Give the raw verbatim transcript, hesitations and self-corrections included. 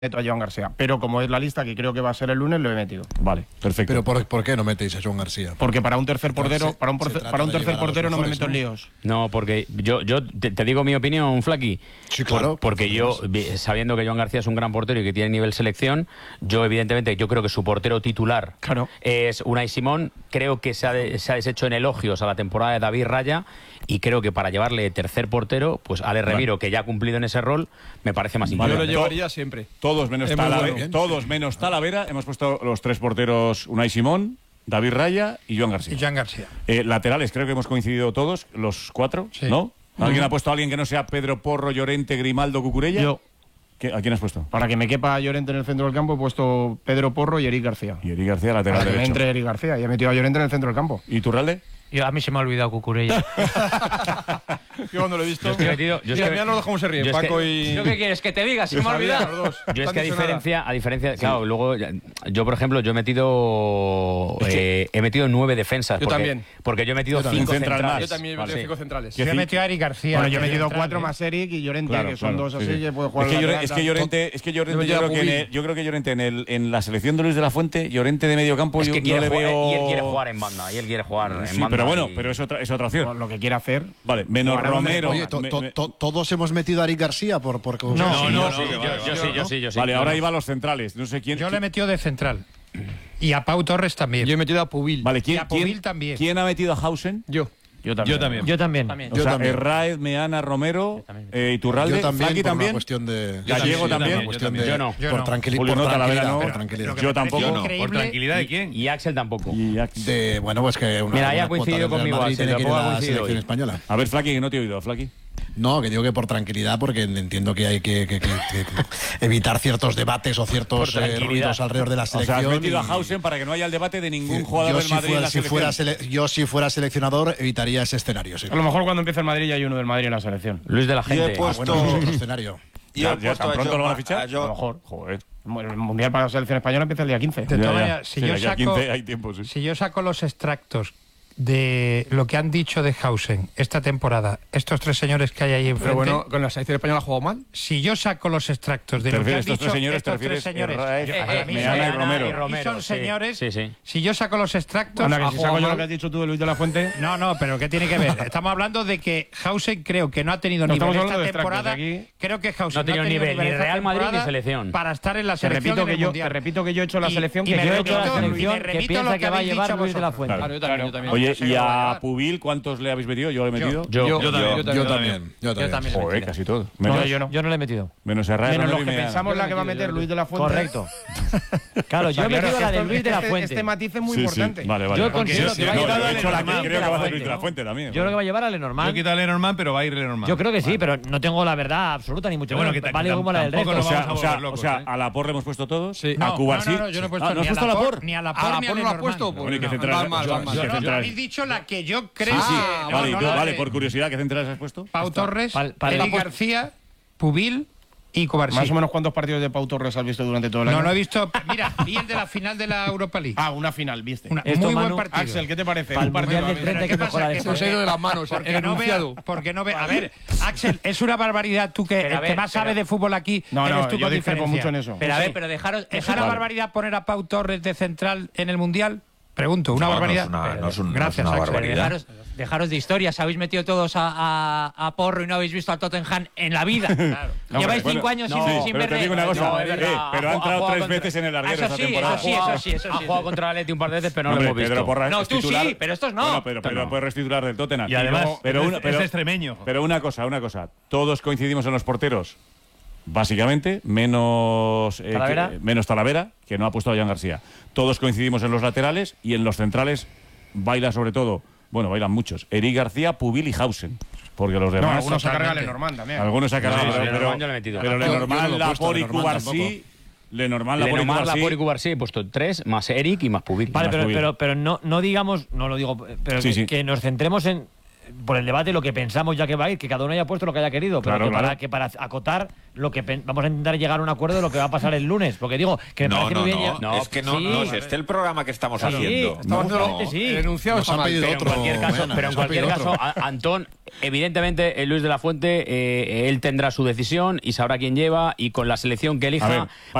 meto a Joan García, pero como es la lista que creo que va a ser el lunes, lo he metido. Vale, perfecto. Pero ¿por, ¿por qué no metéis a Joan García? Porque para un tercer portero, se, para un, porce, para un tercer portero no me meto en líos. No, porque yo, yo te, te digo mi opinión, Flaky. Sí, claro. Por, porque yo, sabiendo que Joan García es un gran portero y que tiene nivel selección, yo evidentemente yo creo que su portero titular claro. es Unai Simón. Creo que se ha, de, se ha deshecho en elogios a la temporada de David Raya y creo que para llevarle tercer portero, pues Ale Remiro, que ya ha cumplido en ese rol, me parece más importante. importante. Yo lo llevaría siempre. Todos menos Talavera, bueno. todos menos Talavera. Hemos puesto los tres porteros: Unai Simón, David Raya y Joan García. Y Joan García. Eh, laterales, creo que hemos coincidido todos, los cuatro, sí. ¿no? ¿Alguien uh-huh. ha puesto a alguien que no sea Pedro Porro, Llorente, Grimaldo, Cucurella? Yo. ¿Qué, ¿A quién has puesto? Para que me quepa Llorente en el centro del campo he puesto Pedro Porro y Eric García. Y Eric García, lateral Para que derecho. me entre Eric García y he metido a Llorente en el centro del campo. ¿Y Turralde? Yo, a mí se me ha olvidado Cucurella. Yo cuando lo he visto. Yo es que, metido, yo mira, es que, mira los dos cómo se ríen, yo Paco es que, y. ¿Yo qué quieres? ¿Que te diga? Si me ha olvidado. Yo es que a diferencia, a diferencia, claro, luego yo por ejemplo yo he metido eh, he metido nueve defensas. Yo porque, también. Porque yo he metido yo cinco central centrales. Yo también he metido vale. cinco centrales. Yo he metido a Eric García. Bueno, yo he metido cuatro más Eric y Llorente, claro, que son claro, dos así sí, sí. que puede jugar. Es que, Llorente, lateral, es que Llorente, es que Llorente yo, yo, creo que en el, yo creo que Llorente en, el, en la selección de Luis de la Fuente, Llorente de medio campo, es yo que no le jugar, veo. Y él quiere jugar en banda, y él quiere jugar en sí, banda. pero bueno, y... pero es otra, es otra opción. Lo que quiere hacer. Vale, menos Ahora Romero. Oye, to, to, to, todos hemos metido a Eric García por. por No, no, no, sí, yo, yo, yo sí, yo sí, yo sí. Vale, ahora iba a los centrales. No sé quién. Yo le he metido de central. Y a Pau Torres también. Yo he metido a Pubil. Vale, ¿quién, y a Pubil quién, también. ¿quién ha metido a Hausen? Yo. Yo también. Yo también. Yo también. O Yo sea, también. Herráez, Meana, Romero, eh, Iturralde, Yo también, Flaki por también. una cuestión de. Gallego Sí, también. por una cuestión de- Yo no. Yo Por no. tranquilidad. Julio Por no, Talavera tranquilidad. no. Por tranquilidad. Yo tampoco. ¿Por Increíble. tranquilidad de quién? Y Axel tampoco. Y ya- De, bueno, pues que una, Mira, ahí ha una cuota coincidido del Real conmigo, Madrid Axel, tiene que ir tampoco a ha la coincidido selección hoy. española. A ver, Flaki, que no te he oído, Flaki. No, que digo que por tranquilidad, porque entiendo que hay que, que- que- que evitar ciertos debates o ciertos Por eh, tranquilidad. ruidos alrededor de la O sea, selección. has metido a y- Hausen para que no haya el debate de ningún Sí, jugador yo del si Madrid en fuera, la si selección. fuera sele- yo si fuera seleccionador evitaría ese escenario. Sí. A lo mejor cuando empiece el Madrid ya hay uno del Madrid en la selección. Luis de la Yo he gente. puesto- Ah, bueno, es otro escenario. Y Ya- he ya puesto tan a pronto Jo- lo van a fichar. a Jo- A lo mejor. Joder. El Mundial para la selección española empieza el día quince. De Ya, todas ya. maneras, si Sí, yo de aquí a saco. quince hay tiempo, sí. Si yo saco los extractos de lo que han dicho de Hausen esta temporada, estos tres señores que hay ahí enfrente. Pero bueno, con la selección española ha jugado mal. Si yo saco los extractos de ¿Te lo que han refieres a estos dicho tres señores? ¿Te estos tres refieres señores, Herráez, eh, a eh, Meana y Meana Romero? y Romero, son sí. señores. Sí, sí. Si yo saco los extractos, Anda, que ha si jugado saco yo lo mal. que has dicho tú de Luis de la Fuente. No, no, pero ¿qué tiene que ver? Estamos hablando de que Hausen creo que no ha tenido No, nivel estamos esta hablando de extractos, temporada. aquí Creo que Hausen No ha tenido nivel ni esta Real Madrid ni temporada selección. para estar en la Te selección repito, en que el yo, Mundial. te repito que yo he hecho la Y- selección y que me yo he remito- hecho la y me selección. remito que piensa lo que va a habéis llevar dicho Luis de la vosotros. Fuente. Claro. Claro, yo también, yo también. Oye, Yo sé ¿y que lo va a a llevar. Pubil cuántos le habéis metido? ¿Yo le he metido? Yo, Yo, yo también, yo también. Yo también. Yo también. también. Joder, casi todo. No, Menos, yo no. Yo no le he metido. menos Herráez, Menos Romero los y que Meana. pensamos la que va a meter Luis de la Fuente. Correcto. Claro, yo he Claro, metido la de esto- Luis de la este- Fuente. Este matiz es muy Sí, sí. importante. Vale, vale. Yo Porque- considero sí, que va a no, llevar yo he a hecho la que Lenormand creo de que la va a hacer Fuente, Luis de la ¿no? Fuente también. Yo creo que va a llevar a Yo Lenormand. quito a Lenormand, pero va a ir Lenormand. Yo creo que sí, pero no tengo la verdad absoluta ni mucho Bueno, menos. que ta- Vale que como la del tampoco resto. O nos sea, vamos a o sea, volver locos, o sea, ¿eh? a la por le hemos puesto todos. Sí. A No, Cubarsí. no, no, yo no he puesto Ah, ¿no has ni a puesto a la la por, por? ni a la A por la ni a por no lo has Lenormand. puesto. Bueno, ¿y qué Pues, central- mal, mal, yo- mal, mal. yo- No, central- habéis dicho la que yo creo. Sí, sí. que- no, Vale, no tú- la vale, de por curiosidad, ¿qué centrales has puesto? Pau Torres, Pal- Pal- Eric Pal- García, Pubil y Cubarsí. Más o menos cuántos partidos de Pau Torres has visto durante todo el año. No, no he visto. Mira, vi el de la final de la Europa League. Ah, una final, viste. Una- Esto, muy Manu, buen partido. Axel, ¿qué te parece? Para el Un partido Mundial a del ver. treinta que ¿Qué pasa? mejora de Que Eso se ha ido de las manos. Porque El no, vea, enunciado. porque no ve. A ver, Axel, es una barbaridad tú que, Pero a el que ver, más pero- sabe de fútbol aquí. No, eres no, tú yo con discrepo diferencia. mucho en eso. Pero a Sí. ver, pero dejaros. ¿Es dejaros- una barbaridad poner a Pau Torres de central en el Mundial? Pregunto, ¿una No, no barbaridad? es una- no es un- no es Gracias, una Axel. barbaridad. Dejaros, dejaros de historias. Habéis metido todos a, a, a Porro y no habéis visto al Tottenham en la vida. Lleváis Bueno, cinco años no, sin, sí, sin pero te verle. digo una cosa, No, es eh, verdad. pero ha Ha entrado jugado tres contra- veces en el larguero Eso esta sí, temporada. Eso sí, eso sí, eso sí. Ha jugado contra el Atleti un par de veces, pero no Hombre, lo hemos visto. Pedro Porra No, es tú titular. sí, pero estos no. Bueno, pero, pero No. puedes restitular del Tottenham. Y además, luego- pero es- una, pero, es extremeño. pero una cosa, una cosa. Todos coincidimos en los porteros, básicamente, menos eh, Talavera. que, menos Talavera, que no ha puesto a Joan García. Todos coincidimos en los laterales y en los centrales baila sobre todo, bueno, bailan muchos, Eric García, Pubil y Hausen. Porque los No, demás... algunos se carga totalmente. Lenormand también. Algunos se ha cargado, Sí, pero, Lenormand pero, yo le he metido. pero Yo- yo no Lenormand, lo he puesto, Lapor y Lenormand Cubarsí... tampoco. Lenormand, Lapor y Lenormand, Cubarsí... Lapor y Cubarsí he puesto tres, más Eric y más Pubil. Vale, Más pero, Pubil. pero, pero no, no digamos, no lo digo, pero Sí, que, sí. que nos centremos en por el debate lo que pensamos ya que va a ir, que cada uno haya puesto lo que haya querido, pero Claro, que, claro. Para, que para acotar lo que pen- vamos a intentar llegar a un acuerdo de lo que va a pasar el lunes, porque digo que me No, parece no, muy bien. no, ya- No, es que no, sí. no es este el programa que estamos Sí, haciendo. estamos No, haciendo- no. sí. El enunciado Nos está han mal. pedido Pero en otro, cualquier caso, Mena, pero en nos han cualquier pedido caso otro. a- Antón, evidentemente, eh, Luis de la Fuente, eh, él tendrá su decisión y sabrá quién lleva, y con la selección que elija, A ver,